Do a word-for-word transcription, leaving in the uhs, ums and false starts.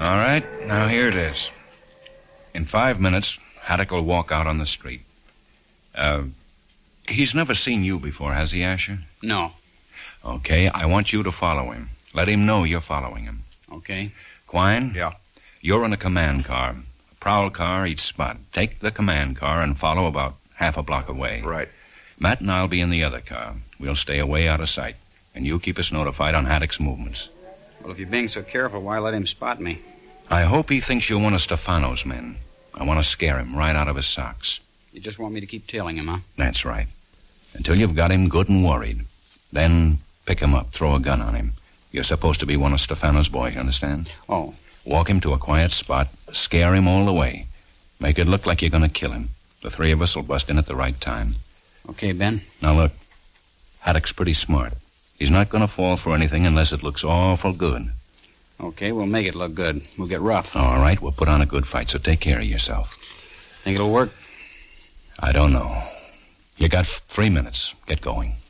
All right, now here it is. In five minutes, Haddock will walk out on the street. Uh, he's never seen you before, has he, Asher? No. Okay, I want you to follow him. Let him know you're following him. Okay. Quine? Yeah? You're in a command car. A prowl car each spot. Take the command car and follow about half a block away. Right. Matt and I'll be in the other car. We'll stay away out of sight. And you keep us notified on Haddock's movements. Well, if you're being so careful, why let him spot me? I hope he thinks you're one of Stefano's men. I want to scare him right out of his socks. You just want me to keep tailing him, huh? That's right. Until you've got him good and worried. Then pick him up, throw a gun on him. You're supposed to be one of Stefano's boys, you understand? Oh. Walk him to a quiet spot, scare him all the way. Make it look like you're going to kill him. The three of us will bust in at the right time. Okay, Ben. Now look, Haddock's pretty smart. He's not going to fall for anything unless it looks awful good. Okay, we'll make it look good. We'll get rough. All right, we'll put on a good fight, so take care of yourself. Think it'll work? I don't know. You got f- three minutes. Get going.